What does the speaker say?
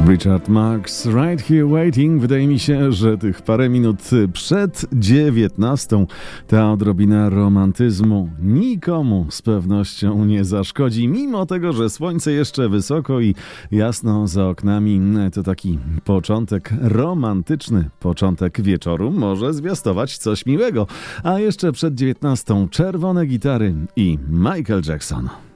Richard Marx, Right Here Waiting. Wydaje mi się, że tych parę minut przed 19 ta odrobina romantyzmu nikomu z pewnością nie zaszkodzi. Mimo tego, że słońce jeszcze wysoko i jasno za oknami, to taki początek romantyczny, początek wieczoru może zwiastować coś miłego. A jeszcze przed 19 czerwone gitary i Michael Jackson.